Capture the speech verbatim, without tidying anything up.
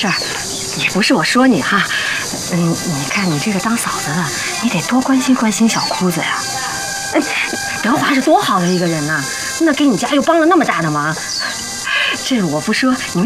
事儿，也不是我说你哈。嗯，你看你这个当嫂子的，你得多关心关心小姑子呀。嗯，德华是多好的一个人呐，那给你家又帮了那么大的忙，这我不说，你们。